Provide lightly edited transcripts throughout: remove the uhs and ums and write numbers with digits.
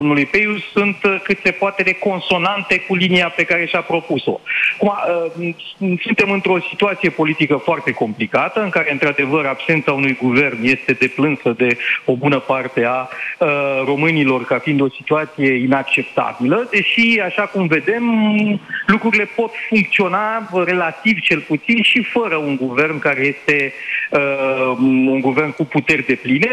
domnului Peiu sunt cât se poate de consonante cu linia pe care și-a propus-o. Suntem într-o situație politică foarte complicată, în care, într-adevăr, absența unui guvern este deplânsă de o bună parte a românilor ca fiind o situație inacceptabilă, deși, așa cum vedem, lucrurile pot funcționa relativ cel puțin și fără un guvern care este un guvern cu puteri depline.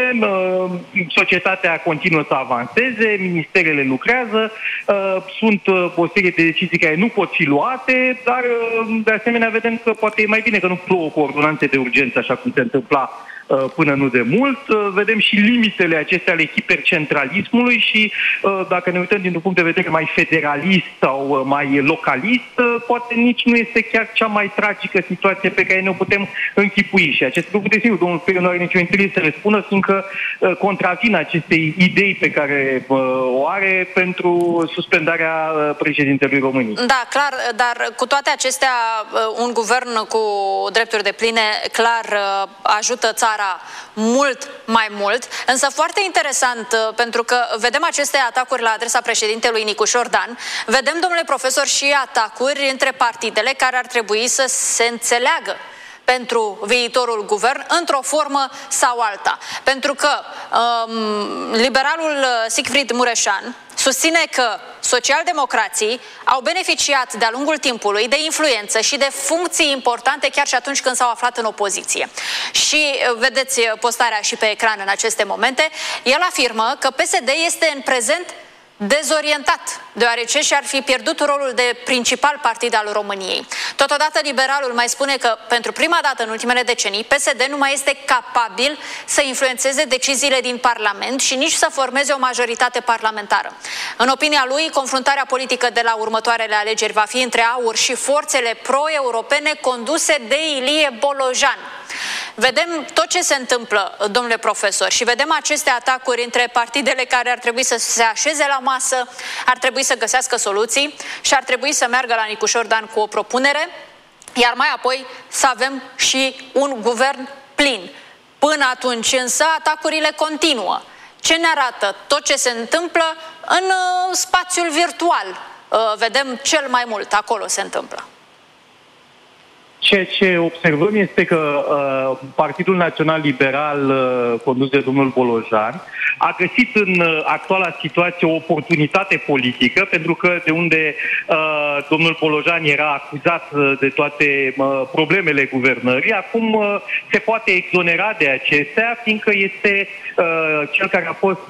Societatea continuă să avanseze, ministerele lucrează, sunt o serie de decizii care nu pot fi luate, dar de asemenea vedem că poate e mai bine că nu plouă cu ordonanțe de urgență, așa cum se întâmpla până nu de mult. Vedem și limitele acestea ale hipercentralismului și dacă ne uităm dintr-un punct de vedere mai federalist sau mai localist, poate nici nu este chiar cea mai tragică situație pe care ne-o putem închipui. Și acest lucru, desigur, domnul Peiu nu are nicio interes să răspundă, fiindcă contravine acestei idei pe care o are pentru suspendarea președintelui României. Da, clar, dar cu toate acestea, un guvern cu drepturi depline, clar, ajută țara mult mai mult, însă foarte interesant, pentru că vedem aceste atacuri la adresa președintelui Nicușor Dan, vedem, domnule profesor, și atacuri între partidele care ar trebui să se înțeleagă pentru viitorul guvern, într-o formă sau alta. Pentru că liberalul Siegfried Mureșan susține că socialdemocrații au beneficiat de-a lungul timpului de influență și de funcții importante chiar și atunci când s-au aflat în opoziție. Și vedeți postarea și pe ecran în aceste momente, el afirmă că PSD este în prezent dezorientat, deoarece și-ar fi pierdut rolul de principal partid al României. Totodată, liberalul mai spune că, pentru prima dată în ultimele decenii, PSD nu mai este capabil să influențeze deciziile din Parlament și nici să formeze o majoritate parlamentară. În opinia lui, confruntarea politică de la următoarele alegeri va fi între AUR și forțele pro-europene conduse de Ilie Bolojan. Vedem tot ce se întâmplă, domnule profesor, și vedem aceste atacuri între partidele care ar trebui să se așeze la masă, ar trebui să găsească soluții și ar trebui să meargă la Nicușor Dan cu o propunere, iar mai apoi să avem și un guvern plin. Până atunci însă atacurile continuă. Ce ne arată tot ce se întâmplă în spațiul virtual? Vedem cel mai mult, acolo se întâmplă. Ceea ce observăm este că Partidul Național Liberal, condus de domnul Bolojan, a găsit în actuala situație o oportunitate politică, pentru că de unde domnul Bolojan era acuzat de toate problemele guvernării, acum se poate exonera de acestea, fiindcă este cel care a fost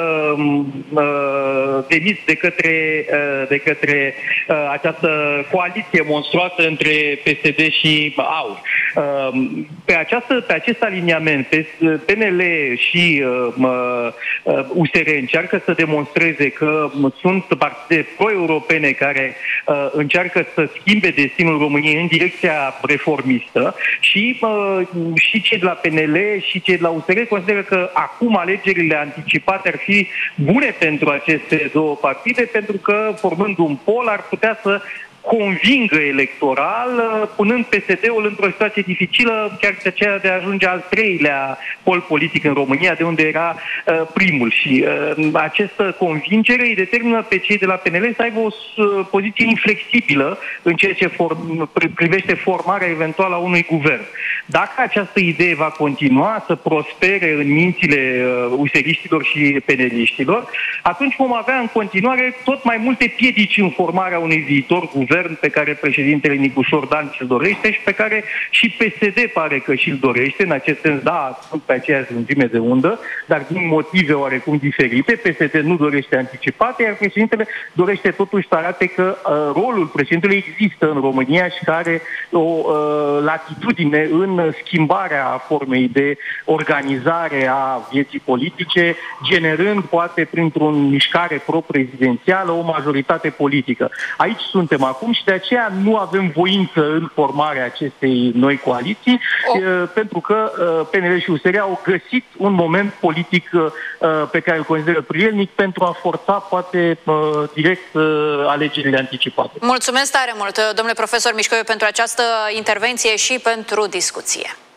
demis de către această coaliție monstruoasă între PSD și AUR. Pe acest aliniament, PNL și USR încearcă să demonstreze că sunt partide pro-europene care încearcă să schimbe destinul României în direcția reformistă și cei de la PNL și cei de la USR consideră că acum alegerile anticipate ar fi bune pentru aceste două partide, pentru că, formând un pol, ar putea să convingă electoral, punând PSD-ul într-o situație dificilă, chiar de aceea de a ajunge al treilea pol politic în România, de unde era primul. Și această convingere îi determină pe cei de la PNL să aibă o poziție inflexibilă în ceea ce privește formarea eventuală a unui guvern. Dacă această idee va continua să prospere în mințile useriștilor și peneliștilor, atunci vom avea în continuare tot mai multe piedici în formarea unui viitor guvern pe care președintele Nicușor Dan și-l dorește și pe care și PSD pare că și-l dorește. În acest sens, da, sunt pe aceeași lungime de undă, dar din motive oarecum diferite. PSD nu dorește anticipate, iar președintele dorește totuși să arate că rolul președintelui există în România și că are o latitudine în schimbarea formei de organizare a vieții politice, generând, poate, printr-o mișcare pro-prezidențială, o majoritate politică. Aici suntem acum și de aceea nu avem voință în formarea acestei noi coaliții, pentru că PNL și USR au găsit un moment politic pe care îl consideră prielnic pentru a forța, poate, direct alegerile anticipate. Mulțumesc tare mult, domnule profesor Mișcoiu, pentru această intervenție și pentru discuție.